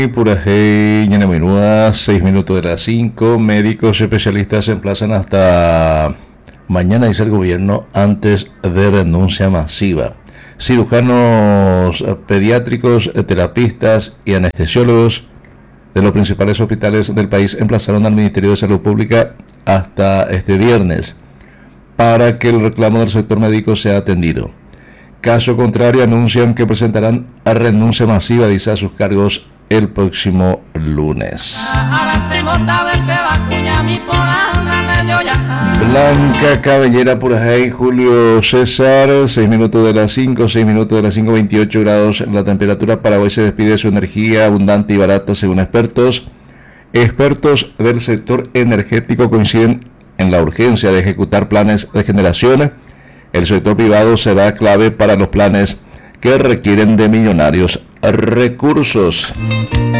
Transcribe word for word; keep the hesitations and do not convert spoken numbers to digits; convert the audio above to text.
Purajey, Ñanaminúa, seis minutos de las cinco. Médicos especialistas se emplazan hasta mañana, dice el gobierno, antes de renuncia masiva. Cirujanos pediátricos, terapistas y anestesiólogos de los principales hospitales del país emplazaron al Ministerio de Salud Pública hasta este viernes para que el reclamo del sector médico sea atendido. Caso contrario, anuncian que presentarán a renuncia masiva, dice, a sus cargos el próximo lunes. Blanca Cabellera, Purajey, Julio César, seis minutos de las cinco, seis minutos de las cinco, veintiocho grados la temperatura. Paraguay se despide de su energía abundante y barata, según expertos. Expertos del sector energético coinciden en la urgencia de ejecutar planes de generación. El sector privado será clave para los planes que requieren de millonarios recursos.